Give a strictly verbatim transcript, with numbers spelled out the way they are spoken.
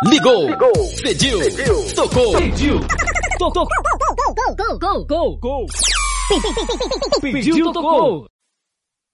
Ligou, Ligou. Pediu, Pediu. Tocou, Pediu, tocou, gol, gol, gol, gol, gol, gol, gol, pediu, tocou.